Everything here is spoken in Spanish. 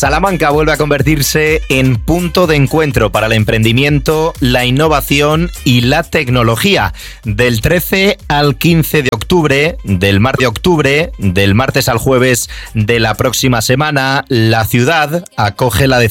Salamanca vuelve a convertirse en punto de encuentro para el emprendimiento, la innovación y la tecnología. Del 13 al 15 de octubre, del martes al jueves de la próxima semana, la ciudad acoge la